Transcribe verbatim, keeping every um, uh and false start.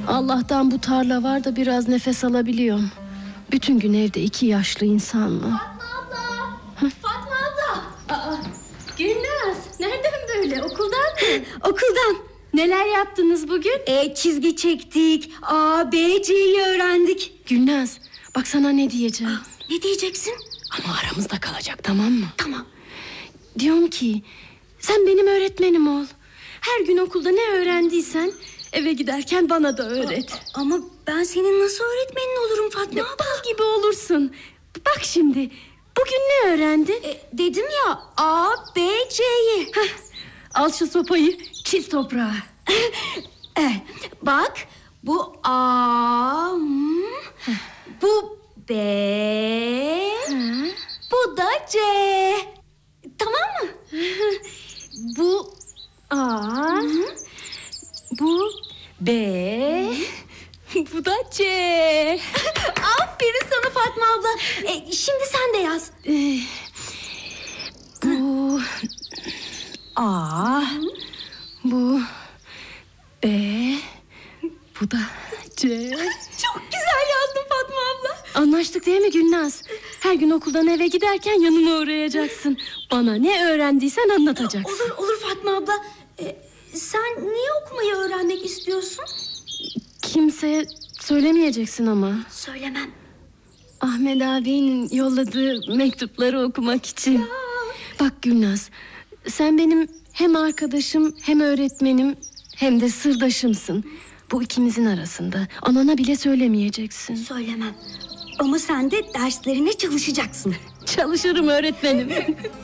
Allah'tan bu tarla var da biraz nefes alabiliyorum. Bütün gün evde iki yaşlı insan mı? Fatma abla. Hı? Fatma abla. Aa, Gülnaz, nereden böyle? Okuldan mı? Okuldan. Neler yaptınız bugün? E, çizgi çektik. A, B, C'yi öğrendik. Gülnaz, bak sana ne diyeceğim. Aa, ne diyeceksin? Ama aramızda kalacak, tamam mı? Tamam. Diyorum ki sen benim öğretmenim ol. Her gün okulda ne öğrendiysen eve giderken bana da öğret. A, ama ben senin nasıl öğretmenin olurum Fatma abla? Bal gibi olursun. Bak şimdi, bugün ne öğrendin? E, dedim ya, A, B, C'yi. Al şu sopayı, çiz toprağa. e, bak, bu A, hmm, bu B, Ha? bu da C. Tamam mı? Bu A, bu B, bu da C. Aferin sana Fatma abla. E, şimdi sen de yaz. Ee, bu A, bu B, bu da C. Çok güzel yazdın Fatma abla. Anlaştık değil mi Gülnaz? Her gün okuldan eve giderken yanıma uğrayacaksın. Bana ne öğrendiysen anlatacaksın. Olur olur Fatma abla. E, sen niye okumayı öğrenmek istiyorsun? Kimseye söylemeyeceksin ama. Söylemem. Ahmet abinin yolladığı mektupları okumak için. Ya. Bak Gülnaz, sen benim hem arkadaşım hem öğretmenim hem de sırdaşımsın. Bu ikimizin arasında. Anana bile söylemeyeceksin. Söylemem. Ama sen de derslerine çalışacaksın. Çalışırım öğretmenim.